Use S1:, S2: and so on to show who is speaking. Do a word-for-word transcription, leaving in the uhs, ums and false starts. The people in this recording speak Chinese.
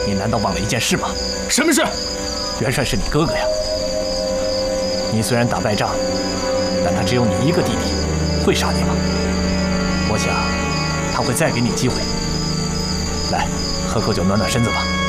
S1: 你难道忘了一件事吗？
S2: 什么事？
S1: 元帅是你哥哥呀。你虽然打败仗，但他只有你一个弟弟，会杀你吗？我想他会再给你机会。来，喝口酒暖暖身子吧。